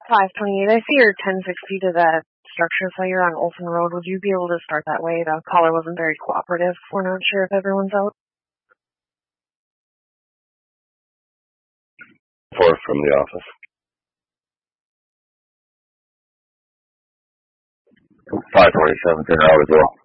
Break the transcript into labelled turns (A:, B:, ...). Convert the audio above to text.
A: 528. I see you're 10-6 feet to that structure, so you're on Olson Road. Would you be able to start that way? The caller wasn't very cooperative. We're not sure if everyone's out.
B: 4 from the office. 547, they're out as well.